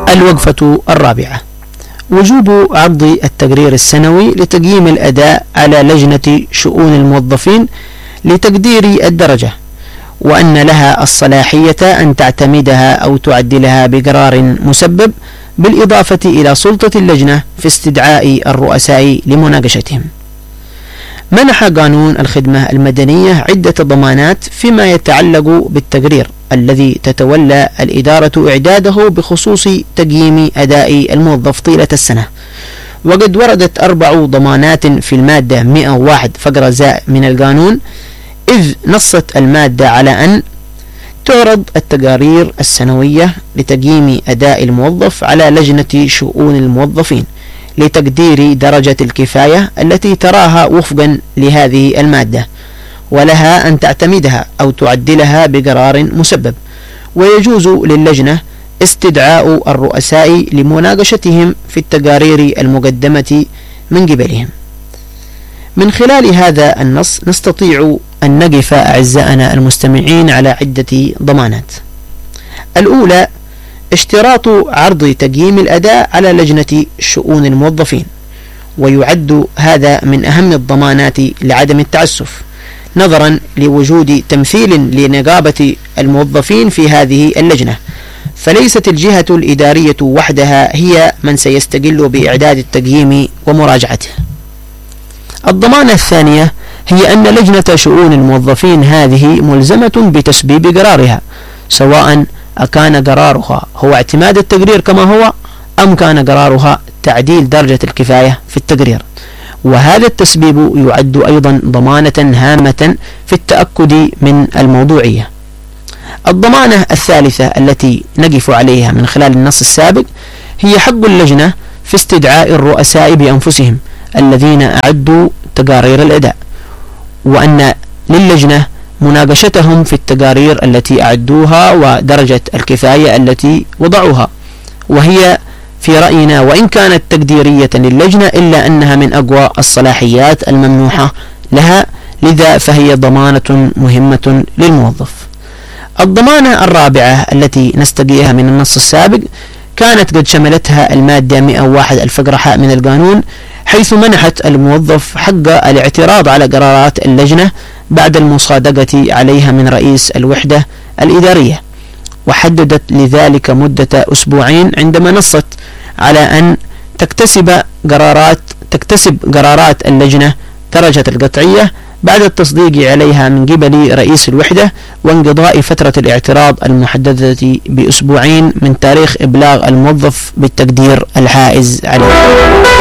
الوقفة الرابعة: وجوب عرض التقرير السنوي لتقييم الأداء على لجنة شؤون الموظفين لتقدير الدرجة، وأن لها الصلاحية أن تعتمدها أو تعدلها بقرار مسبب، بالإضافة إلى سلطة اللجنة في استدعاء الرؤساء لمناقشتهم. منح قانون الخدمة المدنية عدة ضمانات فيما يتعلق بالتقرير الذي تتولى الإدارة إعداده بخصوص تقييم أداء الموظف طيلة السنة، وقد وردت 4 ضمانات في المادة 101 فقرة زاء من القانون، إذ نصت المادة على أن تعرض التقارير السنوية لتقييم أداء الموظف على لجنة شؤون الموظفين لتقدير درجة الكفاية التي تراها وفقا لهذه المادة، ولها أن تعتمدها أو تعدلها بقرار مسبب، ويجوز للجنة استدعاء الرؤساء لمناقشتهم في التقارير المقدمة من قبلهم. من خلال هذا النص نستطيع أن نقف أعزائنا المستمعين على عدة ضمانات. الأولى: اشتراط عرض تقييم الأداء على لجنة شؤون الموظفين، ويعد هذا من أهم الضمانات لعدم التعسف، نظرا لوجود تمثيل لنقابة الموظفين في هذه اللجنة، فليست الجهة الإدارية وحدها هي من سيستقل بإعداد التقييم ومراجعته. الضمانة الثانية هي أن لجنة شؤون الموظفين هذه ملزمة بتسبيب قرارها، سواء أكان قرارها هو اعتماد التقرير كما هو، أم كان قرارها تعديل درجة الكفاية في التقرير، وهذا التسبيب يعد أيضا ضمانة هامة في التأكد من الموضوعية. الضمانة الثالثة التي نقف عليها من خلال النص السابق هي حق اللجنة في استدعاء الرؤساء بأنفسهم الذين أعدوا تقارير الأداء، وأن للجنة مناقشتهم في التقارير التي أعدوها ودرجة الكفاية التي وضعوها، وهي في رأينا وإن كانت تقديرية للجنة إلا أنها من أقوى الصلاحيات الممنوحة لها، لذا فهي ضمانة مهمة للموظف. الضمانة الرابعة التي نستقيها من النص السابق كانت قد شملتها المادة 101 الفقرة حاء من القانون، حيث منحت الموظف حق الاعتراض على قرارات اللجنة بعد المصادقة عليها من رئيس الوحدة الإدارية، وحددت لذلك مدة 2 أسبوع عندما نصت على أن تكتسب قرارات اللجنة درجة القطعية بعد التصديق عليها من قبل رئيس الوحدة، وانقضاء فترة الاعتراض المحددة ب2 أسبوع من تاريخ إبلاغ الموظف بالتقدير الحائز عليه.